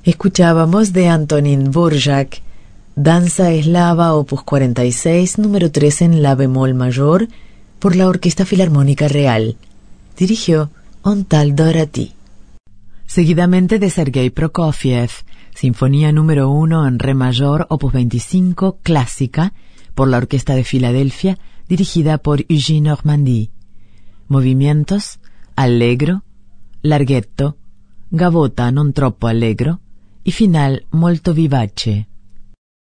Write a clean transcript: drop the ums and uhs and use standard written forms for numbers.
Escuchábamos de Antonín Dvořák, Danza Eslava, opus 46, número 3 en la bemol mayor, por la Orquesta Filarmónica Real. Dirigió un tal Dorothy. Seguidamente de Sergei Prokofiev, Sinfonía número 1 en re mayor, opus 25, clásica, por la Orquesta de Filadelfia, dirigida por Eugene Ormandy. Movimientos: allegro, larghetto, gavotta non troppo allegro y final molto vivace.